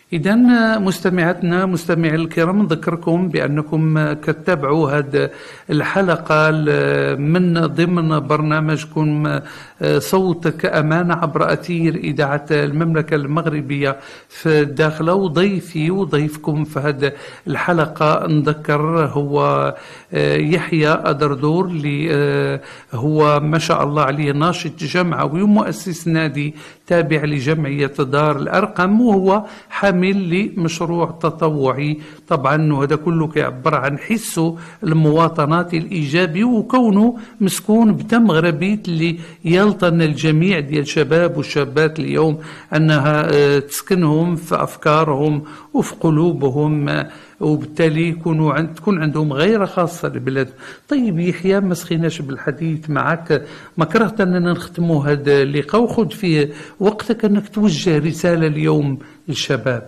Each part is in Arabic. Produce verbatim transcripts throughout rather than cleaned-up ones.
إذا مستمعاتنا مستمعي الكرام، نذكركم بأنكم كتتابعوا هذه الحلقة من ضمن برنامجكم صوتك أمانة عبر أثير إذاعة المملكة المغربية في الداخلة. وضيفي وضيفكم في هذه الحلقة نذكر هو يحيى أدردور، اللي هو ما شاء الله عليه ناشط جمعوي ومؤسس نادي تابع لجمعية دار الأرقم، وهو حامل لمشروع تطوعي طبعا، وهذا كله كيعبر عن حسه المواطنات الإيجابي وكونه مسكون بتمغربية اللي يلطن الجميع ديال الشباب والشابات اليوم أنها تسكنهم في أفكارهم وفي قلوبهم، وبالتالي يكونوا عند تكون عندهم غيرة خاصة للبلاد. طيب يحيى، ما سخيناش بالحديث معك، ما كرهت أننا نختموا هذا اللقاء وخذ فيه وقتك أنك توجه رسالة اليوم للشباب.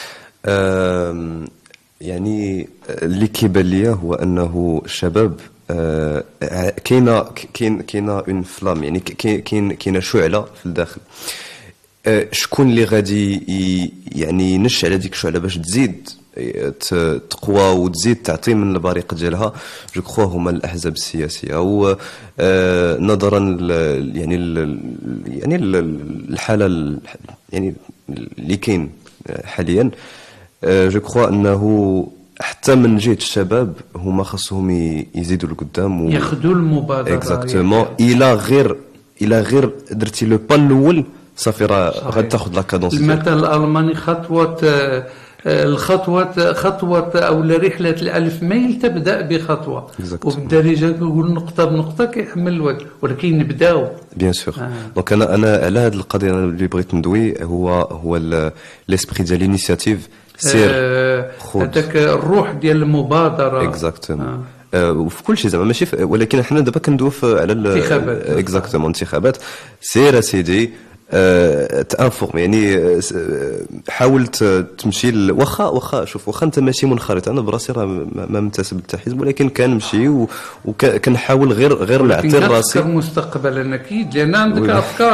يعني اللي كيبان ليا هو أنه الشباب كاينه كاين كاينه اون فلام، يعني كاين كاينه شعله في الداخل. شكون اللي غادي يعني ينشع على ديك الشعله باش تزيد تقوى وتزيد تعطي من البريق ديالها؟ جو كخوا هما الاحزاب السياسيه. و نظرا يعني يعني الحاله يعني اللي كاين حاليا، جو كخوا انه حتى من جهه الشباب هما خاصهم يزيدوا لقدام و ياخذوا المبادره. اكزاكتومون. الى غير الى غير درتي لو با الاول صافي راه غتاخذ لا كادونس. المثل الالماني خطوه الخطوة خطوة أو رحلة الألف ميل تبدأ بخطوة، وبالدارجة كيقول نقطة بنقطة كيحمل الوجه، ولكن نبداو بيان سور. دونك أنا أنا على هذه القضية اللي بغيت ندوي هو هو ليسبري ديال لينيسياتيف. سير خذ هذاك الروح ديال المبادرة. اكزاكتومون. وفي كل شيء زعما ماشي، ولكن حنا دابا كندويو على الانتخابات. اكزاكتومون انتخابات. سير سيدي تانفورم، يعني حاول تمشي واخا واخا شوف واخا انت ماشي منخرط. انا براسي راه ما منتسب حتى حزب، ولكن كنمشي وكنحاول غير غير نعطي راسي مستقبلا اكيد، لان عندك افكار